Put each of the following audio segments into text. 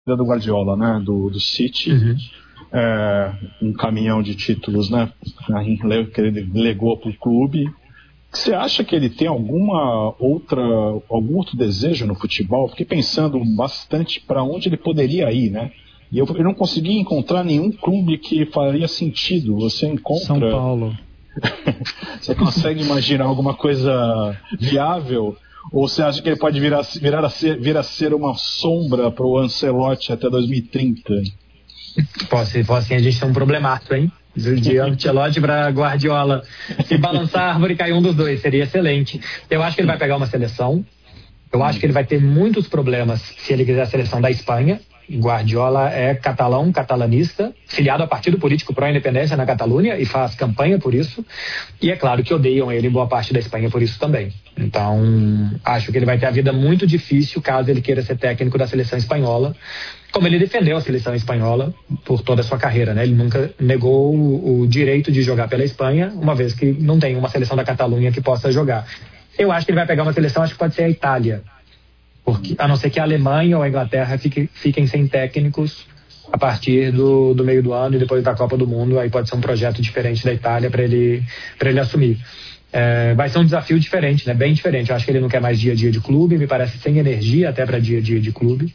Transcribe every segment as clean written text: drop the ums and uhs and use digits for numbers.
do Guardiola, né? Do City. Um caminhão de títulos, né? Que ele legou para o clube. Você acha que ele tem algum outro desejo no futebol? Fiquei pensando bastante para onde ele poderia ir, né? E eu não consegui encontrar nenhum clube que faria sentido. Você encontra... São Paulo. Você consegue imaginar alguma coisa viável? Ou você acha que ele pode vir a ser uma sombra para o Ancelotti até 2030? Assim, a gente tem um problemaço, hein? De Ancelotti para Guardiola. Se balançar a árvore e cair um dos dois, seria excelente. Eu acho que ele vai pegar uma seleção. Eu acho que ele vai ter muitos problemas se ele quiser a seleção da Espanha. Guardiola é catalanista, filiado a partido político pró-independência na Catalunha e faz campanha por isso. E é claro que odeiam ele em boa parte da Espanha por isso também. Então, acho que ele vai ter a vida muito difícil caso ele queira ser técnico da seleção espanhola, como ele defendeu a seleção espanhola por toda a sua carreira, né? Ele nunca negou o direito de jogar pela Espanha, uma vez que não tem uma seleção da Catalunha que possa jogar. Eu acho que ele vai pegar uma seleção, acho que pode ser a Itália. Porque, a não ser que a Alemanha ou a Inglaterra fiquem sem técnicos a partir do meio do ano e depois da Copa do Mundo, aí pode ser um projeto diferente da Itália para ele assumir. Vai ser um desafio diferente, né? Bem diferente. Eu acho que ele não quer mais dia a dia de clube, me parece sem energia até para dia a dia de clube.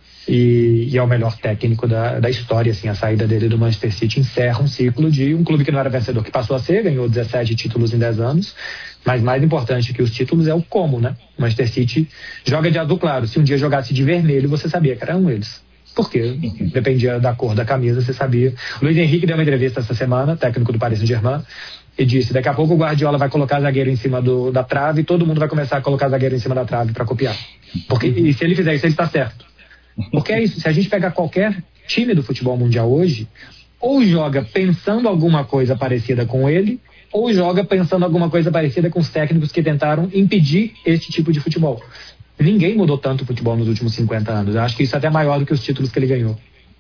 E é o melhor técnico da história, assim. A saída dele do Manchester City encerra um ciclo de um clube que não era vencedor, que passou a ser, ganhou 17 títulos em 10 anos, mas mais importante que os títulos é o como, né? O Manchester City joga de azul claro. Se um dia jogasse de vermelho, você sabia que eram eles. Porque dependia da cor da camisa, você sabia. O Luiz Henrique deu uma entrevista essa semana, técnico do Paris Saint-Germain, e disse: daqui a pouco o Guardiola vai colocar zagueiro em cima da trave e todo mundo vai começar a colocar zagueiro em cima da trave para copiar. E se ele fizer isso, ele está certo. Porque é isso, se a gente pegar qualquer time do futebol mundial hoje, ou joga pensando alguma coisa parecida com ele, ou joga pensando alguma coisa parecida com os técnicos que tentaram impedir este tipo de futebol. Ninguém mudou tanto o futebol nos últimos 50 anos. Eu acho que isso é até maior do que os títulos que ele ganhou.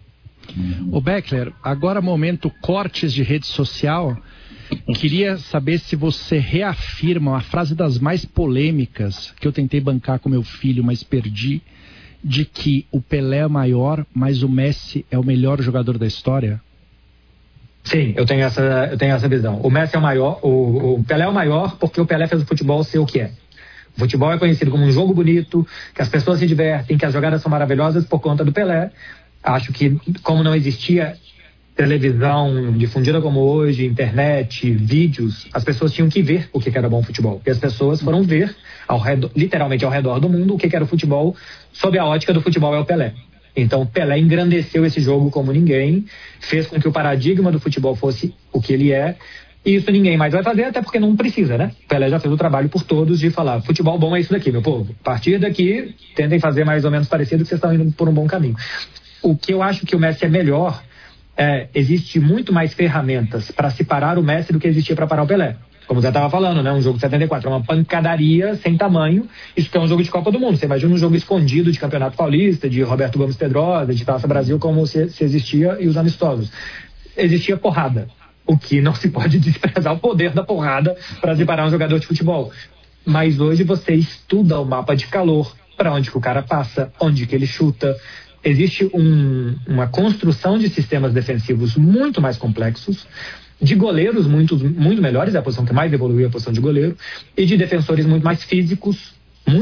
Ô Beckler, agora momento cortes de rede social. Queria saber se você reafirma a frase das mais polêmicas, que eu tentei bancar com meu filho, mas perdi, de que o Pelé é maior, mas o Messi é o melhor jogador da história? Sim, eu tenho essa visão. O Messi é o maior, o Pelé é o maior porque o Pelé fez o futebol ser o que é. O futebol é conhecido como um jogo bonito, que as pessoas se divertem, que as jogadas são maravilhosas por conta do Pelé. Acho que, como não existia televisão difundida como hoje, internet, vídeos, as pessoas tinham que ver o que era bom futebol. E as pessoas foram ver, literalmente ao redor do mundo, o que era o futebol, sob a ótica do futebol é o Pelé. Então, Pelé engrandeceu esse jogo como ninguém, fez com que o paradigma do futebol fosse o que ele é, e isso ninguém mais vai fazer, até porque não precisa, né? Pelé já fez o trabalho por todos de falar: futebol bom é isso daqui, meu povo. A partir daqui, tentem fazer mais ou menos parecido, que vocês estão indo por um bom caminho. O que eu acho que o Messi é melhor existe muito mais ferramentas para se parar o Messi do que existia para parar o Pelé. Como você estava falando, né? Um jogo de 74 é uma pancadaria sem tamanho. Isso que é um jogo de Copa do Mundo. Você imagina um jogo escondido de Campeonato Paulista, de Roberto Gomes Pedrosa, de Taça Brasil, como se existia, e os amistosos. Existia porrada. O que não se pode desprezar o poder da porrada para se parar um jogador de futebol. Mas hoje você estuda o mapa de calor, para onde que o cara passa, onde que ele chuta. Existe uma construção de sistemas defensivos muito mais complexos, de goleiros muito melhores, é a posição que mais evoluiu, a posição de goleiro, e de defensores muito mais físicos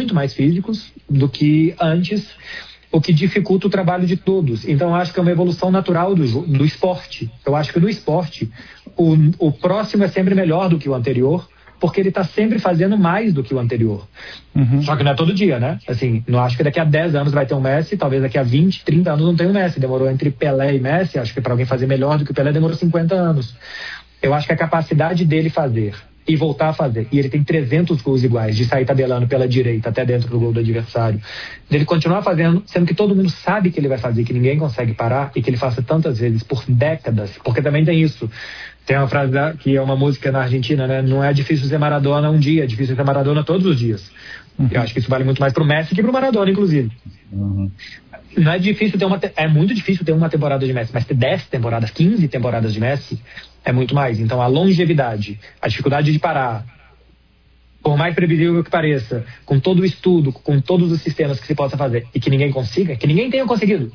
do que antes, o que dificulta o trabalho de todos. Então, eu acho que é uma evolução natural do esporte. Eu acho que no esporte, o próximo é sempre melhor do que o anterior, porque ele está sempre fazendo mais do que o anterior. Só que não é todo dia, né? Assim, não acho que daqui a 10 anos vai ter um Messi, talvez daqui a 20, 30 anos não tenha um Messi. Demorou entre Pelé e Messi, acho que para alguém fazer melhor do que o Pelé demorou 50 anos. Eu acho que a capacidade dele fazer e voltar a fazer, e ele tem 300 gols iguais, de sair tabelando pela direita até dentro do gol do adversário, dele continuar fazendo, sendo que todo mundo sabe que ele vai fazer, que ninguém consegue parar, e que ele faça tantas vezes por décadas, porque também tem isso. Tem uma frase que é uma música na Argentina, né? Não é difícil ser Maradona um dia, é difícil ser Maradona todos os dias. Eu acho que isso vale muito mais pro Messi que pro Maradona, inclusive. Não é difícil é muito difícil ter uma temporada de Messi, mas ter 10 temporadas, 15 temporadas de Messi é muito mais. Então a longevidade, a dificuldade de parar, por mais previsível que pareça, com todo o estudo, com todos os sistemas que se possa fazer e que ninguém consiga, que ninguém tenha conseguido.